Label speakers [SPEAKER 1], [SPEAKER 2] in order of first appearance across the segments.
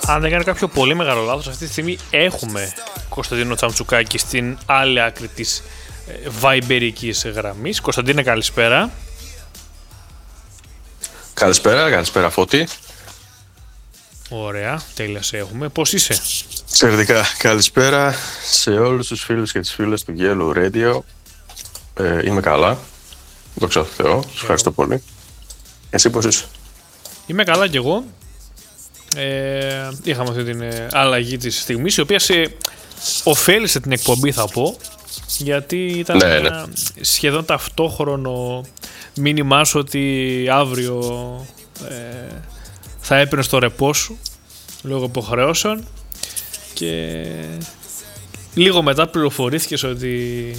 [SPEAKER 1] αν δεν κάνει κάποιο πολύ μεγάλο λάθος, αυτή τη στιγμή έχουμε Κωνσταντίνο Τσαμτσουκάκη στην άλλη άκρη της βαϊμπερικής γραμμής. Κωνσταντίνε, καλησπέρα.
[SPEAKER 2] Καλησπέρα Φώτη.
[SPEAKER 1] Ωραία, τέλεια σε έχουμε. Πώς είσαι?
[SPEAKER 2] Εξαιρετικά. Καλησπέρα σε όλους τους φίλους και τις φίλες του Yellow Radio. Είμαι καλά. Δόξα τω Θεώ. Σας ευχαριστώ πολύ. Εσύ πώς είσαι?
[SPEAKER 1] Είμαι καλά κι εγώ. Είχαμε αυτή την αλλαγή της στιγμής, η οποία σε ωφέλησε την εκπομπή, θα πω, γιατί ήταν σχεδόν ταυτόχρονο μήνυμά σου ότι αύριο θα έπαιρνες το ρεπό σου λόγω υποχρεώσεων και λίγο μετά πληροφορήθηκες ότι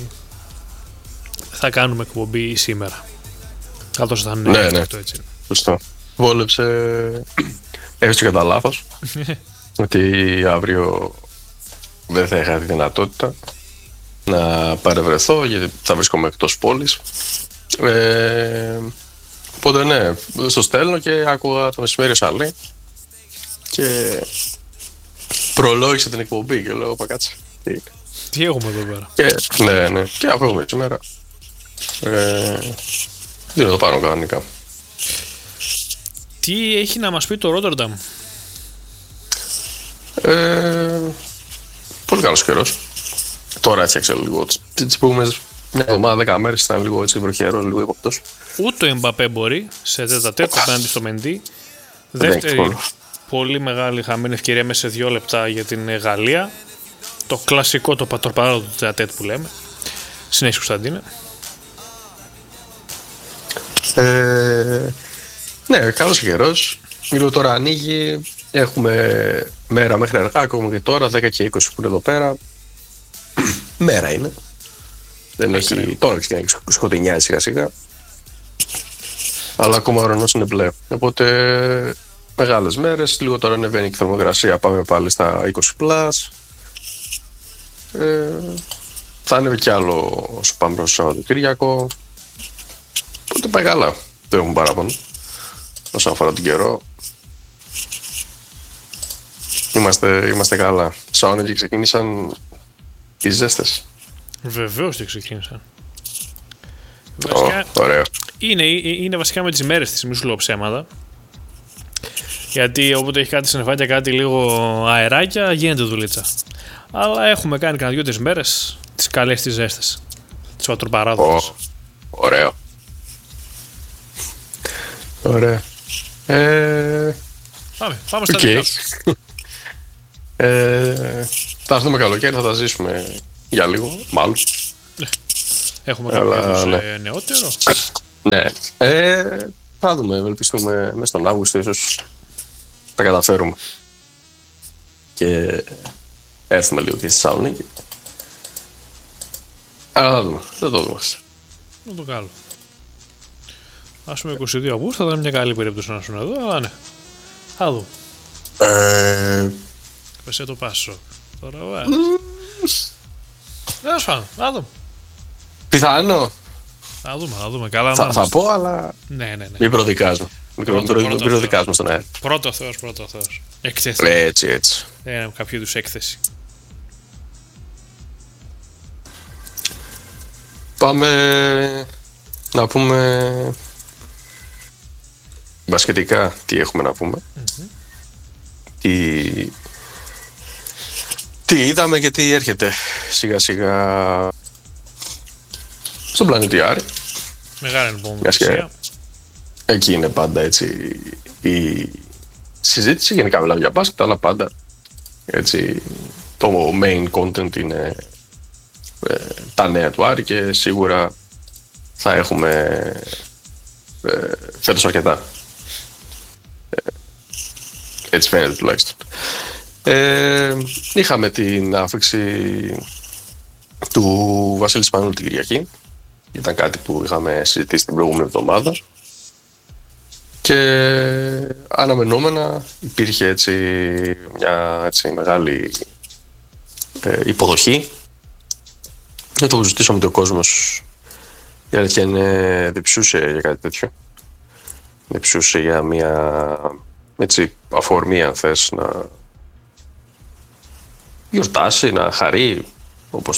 [SPEAKER 1] θα κάνουμε εκπομπή σήμερα, καθώς θα είναι αυτό, έτσι.
[SPEAKER 2] Σωστό. Βόλεψε, έφυγε κατά λάθος ότι αύριο δεν θα είχα τη δυνατότητα να παρευρεθώ γιατί θα βρίσκομαι εκτός πόλης. Οπότε ναι, στο στέλνω και άκουγα το μεσημέρι Σαλή και προλόγησε την εκπομπή και λέω κάτσε.
[SPEAKER 1] Τι έχουμε εδώ πέρα?
[SPEAKER 2] Και, ναι, και αφού έχουμε σήμερα δεν το πάρω κανονικά.
[SPEAKER 1] Τι έχει να μας πει το Ρότερνταμ?
[SPEAKER 2] Πολύ καλός καιρός. Τώρα έφτιαξε λίγο. Τις προηγούμενες μια εβδομάδα, 10 μέρες ήταν λίγο έτσι βροχερό, λίγο υποπτός.
[SPEAKER 1] Ούτε ο Εμπαπέ μπορεί σε τέταρτο απέναντι στο Μεντί. Δεύτερη πολύ μεγάλη χαμένη ευκαιρία μέσα σε 2 λεπτά για την Γαλλία. Το κλασικό, το πατροπαράδοτο του τετατέτ που λέμε. Συνέχισε, Κωνσταντίνε.
[SPEAKER 2] Ναι, καλός καιρός. Λίγο τώρα ανοίγει. Έχουμε μέρα μέχρι αργά, ακόμα και τώρα, 10 και 20 που είναι εδώ πέρα. Μέρα είναι. Δεν έχει, τώρα σκοτεινιάζει σιγά σιγά. Αλλά ακόμα ο ουρανός είναι μπλε. Οπότε μεγάλες μέρες, λίγο τώρα ανεβαίνει και η θερμοκρασία. Πάμε πάλι στα 20+. Θα ανέβει κι άλλο όσο πάμε προς το Σαββατοκύριακο. Οπότε πάει καλά. Δεν έχουμε παράπονο. Όσον αφορά τον καιρό. Είμαστε καλά. Σαν και ξεκίνησαν οι ζέστες.
[SPEAKER 1] Βεβαίως και ξεκίνησαν.
[SPEAKER 2] Ωραίο.
[SPEAKER 1] Είναι βασικά με τις μέρες της, μη σου λέω ψέματα. Γιατί όποτε έχει κάτι συννεφάκια, κάτι λίγο αεράκια, γίνεται δουλίτσα. Αλλά έχουμε κάνει κανένα 2-3 μέρες τις καλές τις ζέστες. Τις πατροπαράδοτες.
[SPEAKER 2] Ωραίο. Ωραία.
[SPEAKER 1] Πάμε στα δικά σου.
[SPEAKER 2] Θα έρθουμε καλοκαίρι, θα τα ζήσουμε για λίγο, μάλλον.
[SPEAKER 1] Έχουμε κάποιο νεότερο.
[SPEAKER 2] Ναι. Θα δούμε, ευελπιστούμε μέσα στον Αύγουστο ίσως τα καταφέρουμε. Και έρθουμε λίγο και στη Θεσσαλονίκη. Αλλά θα δούμε, δεν το δούμε.
[SPEAKER 1] Να το κάνω. Ας πούμε 22 Αυγούστου θα ήταν μια καλή περίπτωση να σου εδώ, αλλά ναι. Θα δούμε. Πεσέ το πάσο. Τώρα δεν πάνω, θα δούμε.
[SPEAKER 2] Πιθανό.
[SPEAKER 1] Θα δούμε. Καλά
[SPEAKER 2] θα πω, αλλά
[SPEAKER 1] ναι.
[SPEAKER 2] Μην προδικάζω. Μην προδικάζουμε στον αέρα.
[SPEAKER 1] Πρώτο Θεός. Εκθέση.
[SPEAKER 2] Έτσι.
[SPEAKER 1] Κάποιο είδους έκθεση.
[SPEAKER 2] Πάμε να πούμε μπασκετικά τι έχουμε να πούμε. Τι είδαμε και τι έρχεται σιγά σιγά στον πλανήτη Άρη.
[SPEAKER 1] Μεγάλη υπομονησία.
[SPEAKER 2] Εκεί είναι πάντα έτσι η συζήτηση. Γενικά μιλάμε για μπάσκετ, αλλά πάντα έτσι το main content είναι τα νέα του Άρη και σίγουρα θα έχουμε φέτος αρκετά. Έτσι φαίνεται τουλάχιστον. Είχαμε την άφηξη του Βασίλη Σπανούλη την Κυριακή. Ήταν κάτι που είχαμε συζητήσει την προηγούμενη εβδομάδα. Και αναμενόμενα υπήρχε έτσι μια έτσι μεγάλη υποδοχή. Δεν το ζητήσαμε ότι ο κόσμος η αλήθεια είναι διψούσε για κάτι τέτοιο. Διψούσε για μια έτσι αφορμή αν θες να γιορτάσει, να χαρεί όπως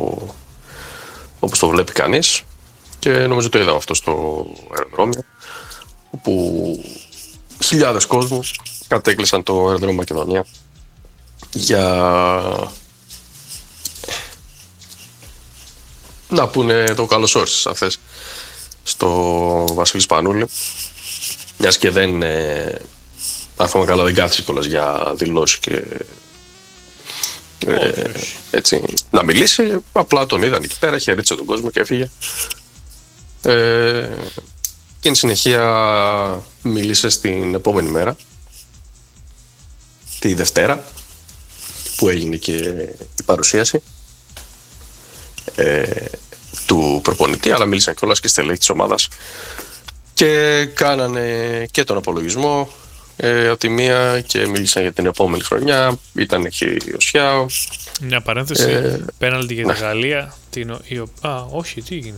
[SPEAKER 2] το βλέπει κανείς. Και νομίζω το είδαμε αυτό στο αεροδρόμιο, όπου χιλιάδες κόσμου κατέκλυσαν το αεροδρόμιο Μακεδονία για να πούνε το καλώς όρισες αυτές στο Βασίλη Σπανούλη, μιας και δεν αν θυμάμαι καλά δεν κάθισε κιόλας για δηλώσεις και έτσι να μιλήσει, απλά τον είδαν εκεί πέρα, χαιρέτησε τον κόσμο και έφυγε. Και εν συνεχεία μίλησε στην επόμενη μέρα, τη Δευτέρα, που έγινε και η παρουσίαση του προπονητή, αλλά μίλησαν κιόλας και στελέχη της ομάδας και κάνανε και τον απολογισμό από τη μία και μίλησαν για την επόμενη χρονιά. Ήταν χειριωσιά.
[SPEAKER 1] Μια παρένθεση, πέναλτι για τη Γαλλία. Όχι, τι έγινε.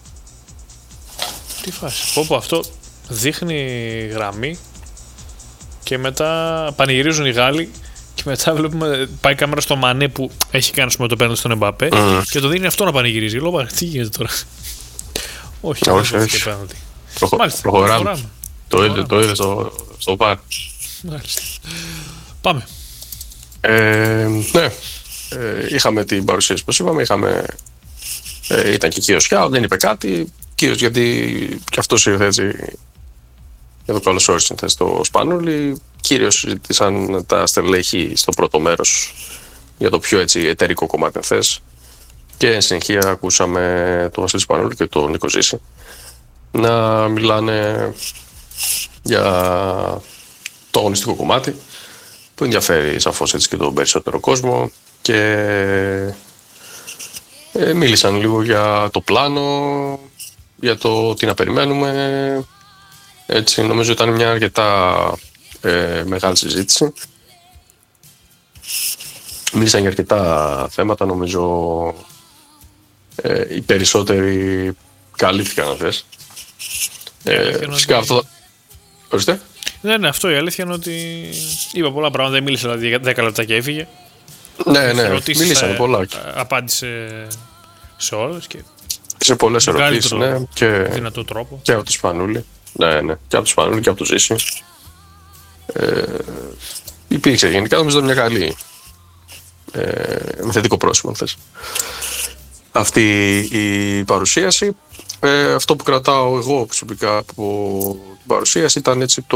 [SPEAKER 1] Τι φάση. Πω, αυτό δείχνει γραμμή και μετά πανηγυρίζουν οι Γάλλοι και μετά βλέπουμε, πάει η κάμερα στο Μανέ που έχει κάνει το πέναλτι στον Εμπαπέ και το δίνει αυτό να πανηγυρίζει. Λέω, τι γίνεται τώρα. Όχι, όχι.
[SPEAKER 2] Προχωράμε. Το είδε στο πάρ.
[SPEAKER 1] Μάλιστα. Πάμε.
[SPEAKER 2] Ναι. Είχαμε την παρουσίαση, όπως είπαμε. Ήταν και κυριωσιά, δεν είπε κάτι. Κυρίως γιατί και αυτός ήρθε έτσι για το καλώς όρισε στο Σπανούλη. Κυρίως συζήτησαν τα στελέχη στο πρώτο μέρος για το πιο έτσι εταιρικό κομμάτι θες. Και εν συνεχεία ακούσαμε τον Βασίλη Σπανούλη και τον Νίκο Ζήση να μιλάνε για το αγωνιστικό κομμάτι που ενδιαφέρει σαφώς έτσι και τον περισσότερο κόσμο και μίλησαν λίγο για το πλάνο, για το τι να περιμένουμε. Έτσι νομίζω ήταν μια αρκετά μεγάλη συζήτηση. Μίλησαν για αρκετά θέματα, νομίζω οι περισσότεροι καλύφθηκαν αν θες. Φυσικά αυτό... Ορίστε.
[SPEAKER 1] Ναι, αυτό η αλήθεια είναι ότι είπα πολλά πράγματα, δεν μίλησε δηλαδή για 10 λεπτά και έφυγε.
[SPEAKER 2] Ναι, μίλησαν πολλά.
[SPEAKER 1] Απάντησε σε όλες και
[SPEAKER 2] σε πολλές ερωτήσεις, ναι, και
[SPEAKER 1] δυνατό τρόπο.
[SPEAKER 2] Και από το Σπανούλη. Ναι, και από το Σπανούλη και από το Ζήση. Υπήρξε γενικά νομίζω μια καλή με θετικό πρόσημο αν θες αυτή η παρουσίαση. Αυτό που κρατάω εγώ προσωπικά από την παρουσίαση ήταν έτσι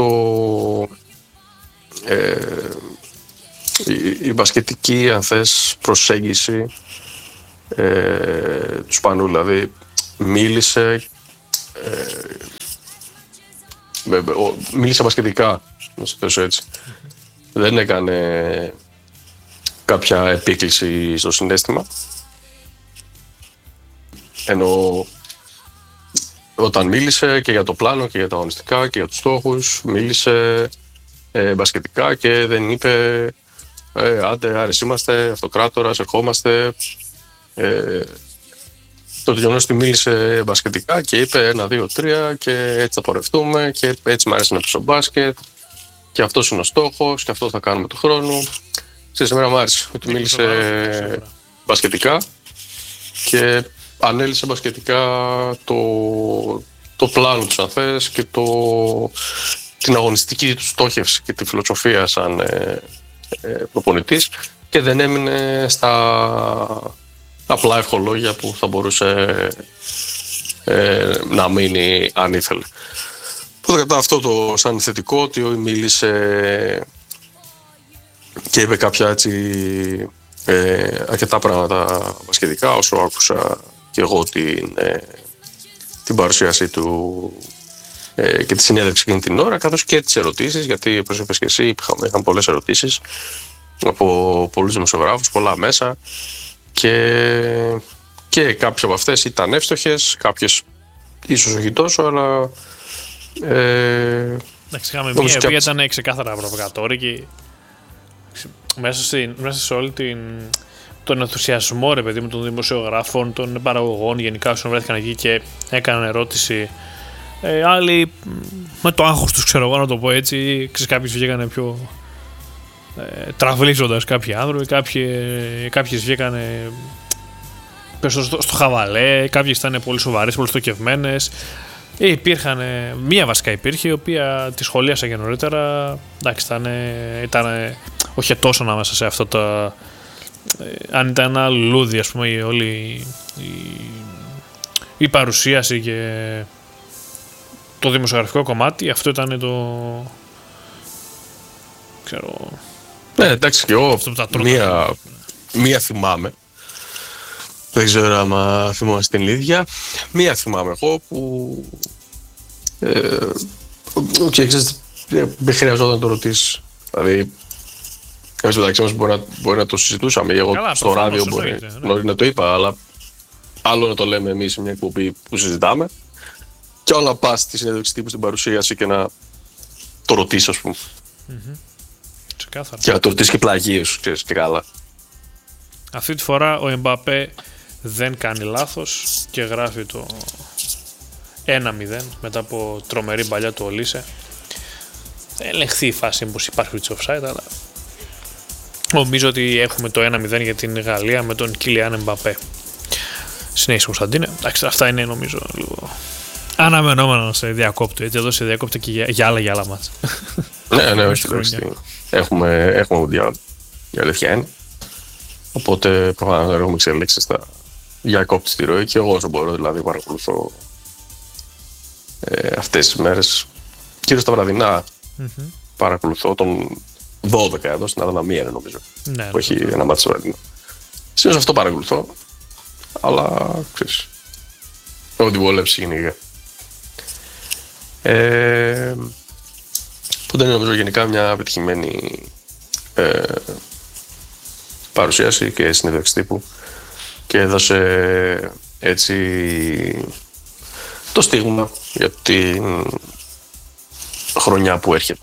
[SPEAKER 2] η μπασκετική αν θες προσέγγιση του Σπανούλη. Δηλαδή μίλησε μπασκετικά, να το θέσω έτσι. Δεν έκανε κάποια επίκληση στο συναίσθημα. Ενώ όταν μίλησε και για το πλάνο και για τα αγωνιστικά και για τους στόχους, μίλησε μπασκετικά και δεν είπε άντε άρες είμαστε, αυτοκράτορας, ερχόμαστε. Το γεγονός ότι μίλησε μπασκετικά και είπε 1, 2, 3 και έτσι θα πορευτούμε και έτσι μου αρέσει να παίζω μπάσκετ και αυτός είναι ο στόχος και αυτό θα κάνουμε του χρόνου. Σήμερα μου άρεσε ότι μίλησε μπασκετικά και ανέλησε μπασκετικά το πλάνο τους αν θες και την αγωνιστική του στόχευση και τη φιλοσοφία σαν προπονητής και δεν έμεινε στα απλά ευχολόγια που θα μπορούσε να μείνει αν ήθελε. Οπότε κατά αυτό το σαν θετικό ότι μίλησε και είπε κάποια έτσι αρκετά πράγματα μπασκετικά όσο άκουσα και εγώ την παρουσίαση του και τη συνέντευξη εκείνη την ώρα, καθώς και τις ερωτήσεις, γιατί όπως είπες και εσύ είχαν πολλές ερωτήσεις από πολλούς δημοσιογράφους, πολλά μέσα και κάποιες από αυτές ήταν εύστοχες, κάποιες ίσως όχι τόσο, αλλά
[SPEAKER 1] εντάξει, είχαμε μία η οποία ήταν ξεκάθαρα προβοκατόρικη μέσα σε όλη τον ενθουσιασμό ρε παιδί μου των δημοσιογράφων, των παραγωγών γενικά όσων βρέθηκαν εκεί και έκαναν ερώτηση. Άλλοι με το άγχος τους, ξέρω εγώ να το πω έτσι, κάποιοι βγήκανε πιο τραυλίζοντας κάποιοι άνθρωποι, κάποιες βγήκανε στο χαβαλέ, κάποιες ήταν πολύ σοβαρές, πολύ στοχευμένες. Μία βασικά υπήρχε, η οποία τη σχολίασα και νωρίτερα. Εντάξει, ήταν όχι τόσο ανάμεσα σε αυτό το. Αν ήταν ένα λουλούδι, ας πούμε, όλη η παρουσίαση και το δημοσιογραφικό κομμάτι, αυτό ήταν το. Ξέρω.
[SPEAKER 2] Ναι, εντάξει, και εγώ μία θυμάμαι. Δεν ξέρω άμα θυμόμαστε την ίδια. Μία θυμάμαι εγώ που. Και ξέρεις, δεν χρειαζόταν να το ρωτήσεις. Δηλαδή, εμείς μεταξύ μας μπορεί να το συζητούσαμε. Εγώ στο ράδιο μπορεί να το είπα, αλλά άλλο να το λέμε εμείς σε μια εκπομπή που συζητάμε. Και όλα πας στη συνέντευξη τύπου, στην παρουσίαση και να το ρωτήσεις, ας πούμε. Και να το ρωτήσεις και πλαγίως, ξέρεις, και καλά.
[SPEAKER 1] Αυτή τη φορά ο Εμπαπέ δεν κάνει λάθος και γράφει το 1-0 μετά από τρομερή παλιά του Ολίσε. Ελεγχθεί η φάση πως υπάρχει το offside, αλλά νομίζω ότι έχουμε το 1-0 για την Γαλλία με τον Κίλιαν Εμπαπέ. Συνέχισε Κωνσταντίνε. Εντάξει, αυτά είναι νομίζω λίγο αναμενόμενο σε διακόπτω. Έτσι, εδώ σε διακόπτω και για άλλα μάτς.
[SPEAKER 2] Ναι, όχι. Έχουμε μουντιάλ. Η αλήθεια είναι. Οπότε προφανώς έχουμε εξελίξει στα διακόπτη στη ροή και εγώ όσο μπορώ δηλαδή παρακολουθώ αυτές τις μέρες. Κυρίως τα βραδινά παρακολουθώ τον 12 εδώ στην Αδαναμία νομίζω.
[SPEAKER 1] Ναι,
[SPEAKER 2] που έχει ένα μάτι στο βραδινό. Συνήθως αυτό παρακολουθώ. Αλλά ξέρεις. Ό,τι βολέψει γενικά. Οπότε είναι νομίζω γενικά μια επιτυχημένη παρουσίαση και συνέντευξη τύπου και έδωσε έτσι το στίγμα για την χρονιά που έρχεται.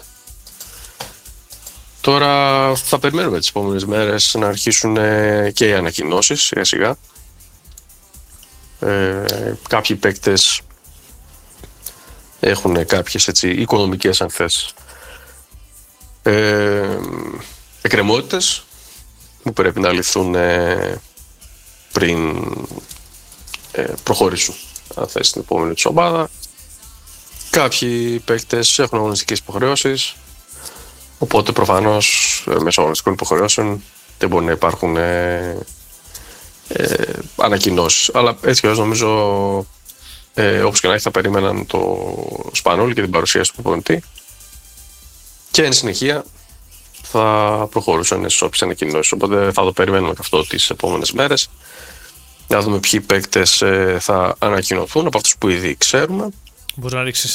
[SPEAKER 2] Τώρα θα περιμένουμε τις επόμενες μέρες να αρχίσουν και οι ανακοινώσεις σιγά σιγά. Κάποιοι παίκτες έχουν κάποιες έτσι οικονομικές αν θες εκκρεμότητες που πρέπει να λυθούν πριν προχωρήσουν αν θες την επόμενη της ομάδα. Κάποιοι παίκτες έχουν αγωνιστικές υποχρεώσεις, οπότε προφανώς μέσω αγωνιστικών υποχρεώσεων δεν μπορεί να υπάρχουν ανακοινώσεις. Αλλά έτσι και νομίζω όπως και να έχει θα περίμεναν το Σπανούλι και την παρουσίαση του προπονητή και εν συνεχεία θα προχωρούσαν στις όποιες ανακοινώσεις. Οπότε θα το περιμένουμε και αυτό τις επόμενες μέρες. Να δούμε ποιοι παίκτες θα ανακοινωθούν από αυτούς που ήδη ξέρουμε.
[SPEAKER 1] Μπορεί να ρίξει